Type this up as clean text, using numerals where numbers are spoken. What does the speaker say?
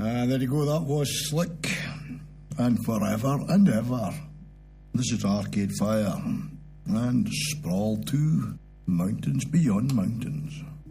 There you go, that was Slick. And Forever and Ever. This is Arcade Fire. And Sprawl 2, Mountains Beyond Mountains.